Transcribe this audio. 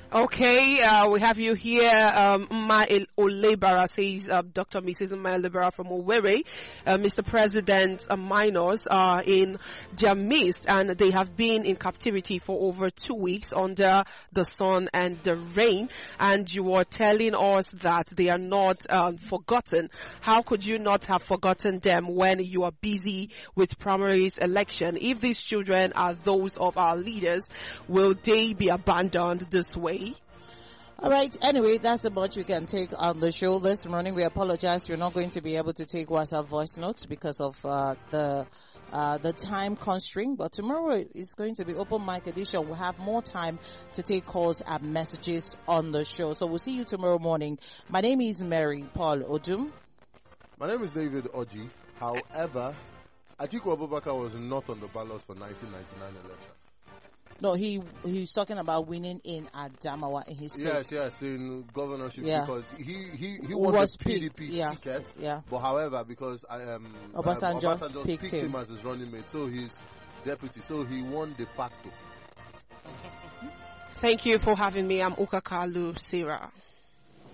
Okay, we have you here. Ma Olebara says, Dr. Mrs. Ma Olebara from Owerri. Mr. President, minors are in their midst and they have been in captivity for over 2 weeks under the sun and the rain. And you are telling us that they are not forgotten. How could you not have forgotten them when you are busy with primaries election? If these children are those of our leaders, will they be abandoned this way? All right. Anyway, that's the much we can take on the show this morning. We apologize. You're not going to be able to take WhatsApp voice notes because of the time constraint. But tomorrow is going to be open mic edition. We'll have more time to take calls and messages on the show. So we'll see you tomorrow morning. My name is Mary Paul Odum. My name is David Oji. However, Atiku Abubakar was not on the ballot for 1999 election. No, he's talking about winning in Adamawa in his state. Yes, in governorship, because he was the PDP ticket. Yeah. But however, because Obasanjo picked him as his running mate, so he's deputy, so he won de facto. Thank you for having me. I'm Ukakalu Sira.